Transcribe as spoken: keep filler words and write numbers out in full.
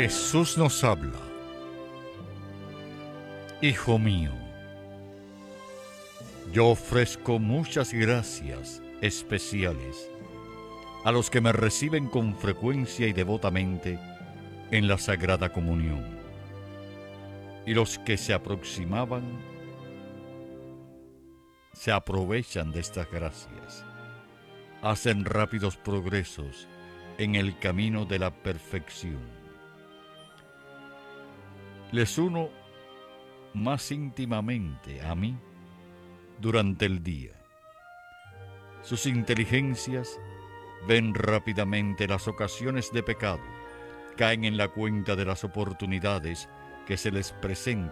Jesús nos habla. Hijo mío, yo ofrezco muchas gracias especiales a los que me reciben con frecuencia y devotamente en la Sagrada Comunión. Y los que se aproximaban se aprovechan de estas gracias, hacen rápidos progresos en el camino de la perfección. Les uno más íntimamente a mí durante el día. Sus inteligencias ven rápidamente las ocasiones de pecado, caen en la cuenta de las oportunidades que se les presentan